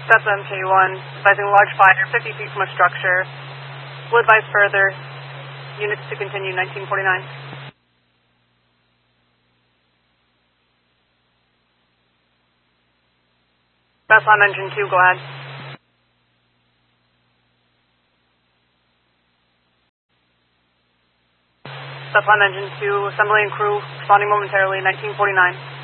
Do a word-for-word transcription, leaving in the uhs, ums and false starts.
That's M K one, advising large fire, fifty feet from a structure. Will advise further. Units to continue, nineteen forty-nine. Bethlehem Engine two, go ahead. Bethlehem Engine two, assembly and crew, responding momentarily, nineteen forty-nine.